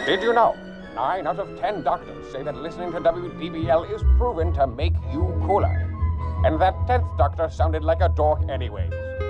Did you know? 9 out of 10 doctors say that listening to WDBL is proven to make you cooler. And that 10th doctor sounded like a dork anyways.